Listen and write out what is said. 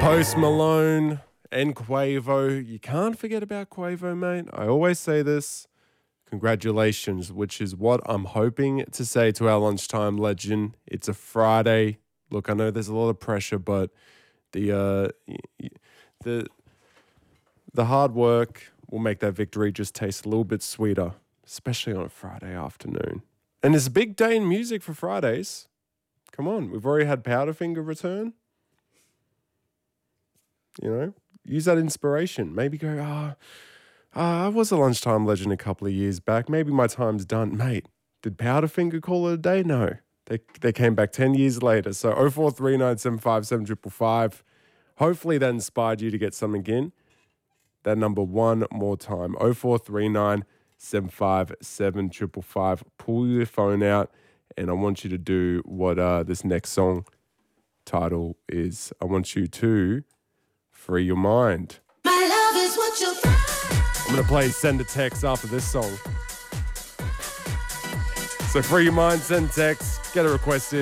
Post Malone and Quavo. You can't forget about Quavo, mate. I always say this. Congratulations, which is what I'm hoping to say to our lunchtime legend. It's a Friday. Look, I know there's a lot of pressure, but the hard work will make that victory just taste a little bit sweeter, especially on a Friday afternoon. And it's a big day in music for Fridays. Come on, we've already had Powderfinger return. You know, use that inspiration. Maybe go, I was a lunchtime legend a couple of years back. Maybe my time's done. Mate, did Powderfinger call it a day? No. They came back 10 years later. So 0439757555. Hopefully that inspired you to get something in. That number one more time. 0439757555. Pull your phone out and I want you to do what this next song title is. I want you to free your mind. My love is what you're. I'm going to play Send a Text after this song. So free your mind, send text, get a request in.